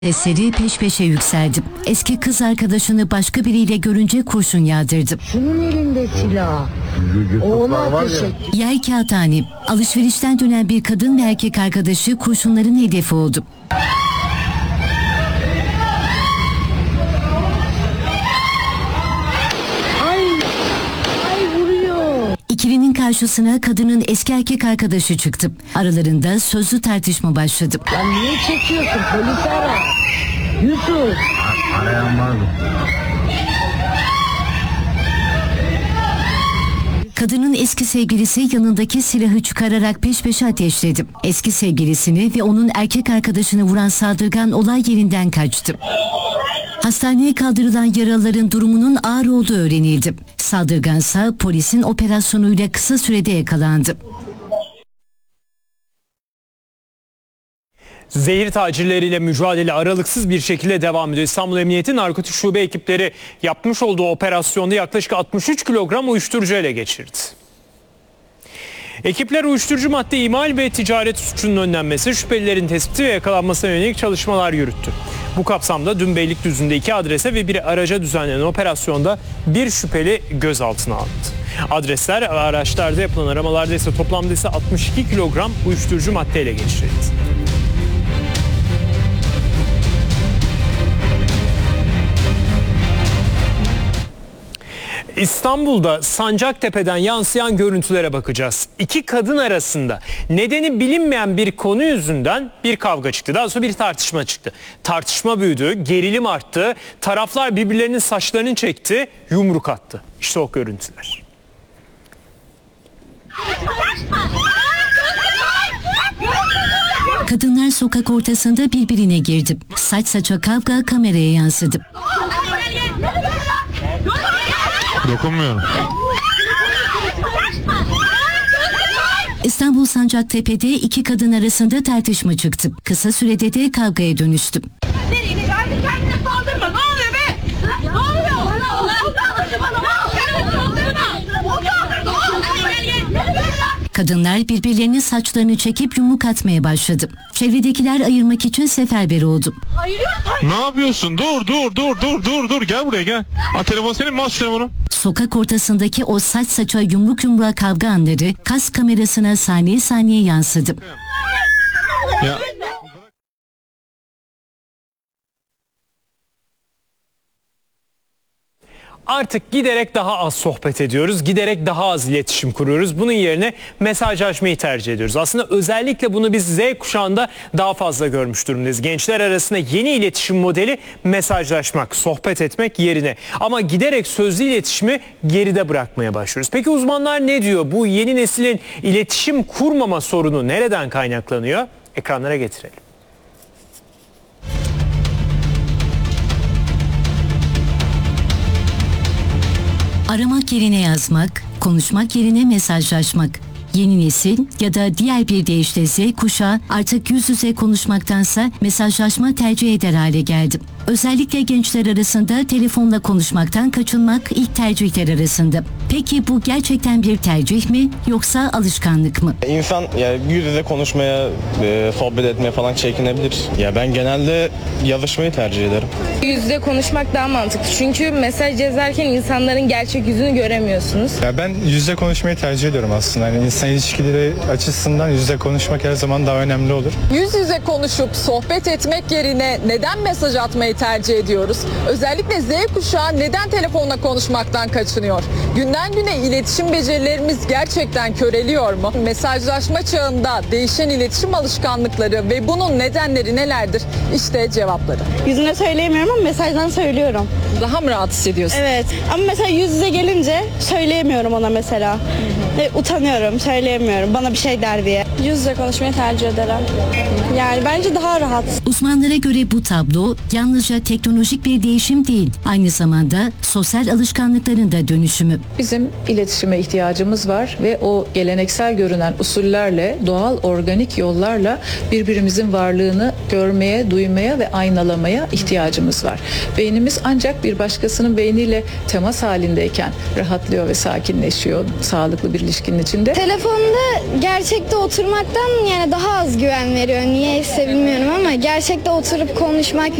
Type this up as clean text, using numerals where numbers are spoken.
Sesleri peş peşe yükseldi. Eski kız arkadaşını başka biriyle görünce kurşun yağdırdı. Şunun elinde silah. Ona ateş etti. Yer Kağıthane. Alışverişten dönen bir kadın ve erkek arkadaşı kurşunların hedefi oldu. Ay vuruyor. İkilinin karşısına kadının eski erkek arkadaşı çıktı. Aralarında sözlü tartışma başladı. Ya niye çekiyorsun? Polisi ara. Yusuf. Arayamazdım. Kadının eski sevgilisi yanındaki silahı çıkararak peş peşe ateşledi. Eski sevgilisini ve onun erkek arkadaşını vuran saldırgan olay yerinden kaçtı. Hastaneye kaldırılan yaralıların durumunun ağır olduğu öğrenildi. Saldırgansa polisin operasyonuyla kısa sürede yakalandı. Zehir tacirleriyle mücadele aralıksız bir şekilde devam ediyor. İstanbul Emniyeti Narkotik Şube ekipleri yapmış olduğu operasyonda yaklaşık 63 kilogram uyuşturucu ele geçirdi. Ekipler uyuşturucu madde imal ve ticaret suçunun önlenmesi, şüphelilerin tespiti ve yakalanmasına yönelik çalışmalar yürüttü. Bu kapsamda dün Beylikdüzü'nde 2 adrese ve bir araca düzenlenen operasyonda bir şüpheli gözaltına alındı. Adresler ve araçlarda yapılan aramalarda ise toplamda 62 kilogram uyuşturucu madde ele geçirildi. İstanbul'da Sancaktepe'den yansıyan görüntülere bakacağız. İki kadın arasında nedeni bilinmeyen bir konu yüzünden bir kavga çıktı. Daha sonra bir tartışma çıktı. Tartışma büyüdü, gerilim arttı, taraflar birbirlerinin saçlarını çekti, yumruk attı. İşte o görüntüler. Kadınlar sokak ortasında birbirine girdi. Saç saça kavga kameraya yansıdı. Dokunmuyorum. İstanbul Sancaktepe'de iki kadın arasında tartışma çıktı. Kısa sürede de kavgaya dönüştü. Kendine saldırma. Ne oluyor be? Ne oluyor? O kaldırdı bana. Kendine saldırma. O kaldırdı. Kadınlar birbirlerinin saçlarını çekip yumruk atmaya başladı. Çevredekiler ayırmak için seferber oldu. Ne yapıyorsun? Dur. Gel buraya gel. Telefon senin mi? Aç telefonu. Sokak ortasındaki o saç saça yumruk yumruğa kavga anları kas kamerasına saniye saniye yansıdı. Ya. Artık giderek daha az sohbet ediyoruz, giderek daha az iletişim kuruyoruz. Bunun yerine mesajlaşmayı tercih ediyoruz. Aslında özellikle bunu biz Z kuşağında daha fazla görmüş durumdayız. Gençler arasında yeni iletişim modeli mesajlaşmak, sohbet etmek yerine. Ama giderek sözlü iletişimi geride bırakmaya başlıyoruz. Peki uzmanlar ne diyor? Bu yeni neslin iletişim kurmama sorunu nereden kaynaklanıyor? Ekranlara getirelim. Aramak yerine yazmak, konuşmak yerine mesajlaşmak. Yeni nesil ya da diğer bir deyişle Z kuşağı artık yüz yüze konuşmaktansa mesajlaşma tercih eder hale geldi. Özellikle gençler arasında telefonla konuşmaktan kaçınmak ilk tercihler arasında. Peki bu gerçekten bir tercih mi yoksa alışkanlık mı? İnsan ya yüz yüze konuşmaya, sohbet etmeye falan çekinebilir. Ya ben genelde yazışmayı tercih ederim. Yüz yüze konuşmak daha mantıklı. Çünkü mesaj yazarken insanların gerçek yüzünü göremiyorsunuz. Ya ben yüz yüze konuşmayı tercih ediyorum aslında. Yani insan ilişkileri açısından yüz yüze konuşmak her zaman daha önemli olur. Yüz yüze konuşup sohbet etmek yerine neden mesaj atmayı tercih ediyoruz? Özellikle Z kuşağı neden telefonla konuşmaktan kaçınıyor? Günden güne iletişim becerilerimiz gerçekten köreliyor mu? Mesajlaşma çağında değişen iletişim alışkanlıkları ve bunun nedenleri nelerdir? İşte cevapları. Yüzüne söyleyemiyorum ama mesajdan söylüyorum. Daha mı rahat hissediyorsun? Evet ama mesela yüz yüze gelince söyleyemiyorum ona mesela. Utanıyorum, söyleyemiyorum bana bir şey der diye. Yüz yüze konuşmayı tercih ederim. Yani bence daha rahat. Uzmanlara göre bu tablo yalnızca teknolojik bir değişim değil, aynı zamanda sosyal alışkanlıkların da dönüşümü. Bizim iletişime ihtiyacımız var ve o geleneksel görünen usullerle, doğal organik yollarla birbirimizin varlığını görmeye, duymaya ve aynalamaya ihtiyacımız var. Beynimiz ancak bir başkasının beyniyle temas halindeyken rahatlıyor ve sakinleşiyor sağlıklı bir ilişkinin içinde. Telefonda gerçekte oturma olmaktan yani daha az güven veriyor. Niyeyse bilmiyorum ama gerçekte oturup konuşmak,